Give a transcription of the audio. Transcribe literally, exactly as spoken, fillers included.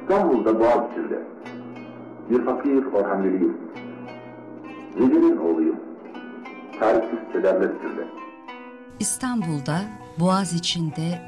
İstanbul'da Boğaziçi'nde bir fakir Orhan Veli'yim. Veli'nin oğluyum. Tarifsiz kederler içinde. İstanbul'da Boğaziçi'nde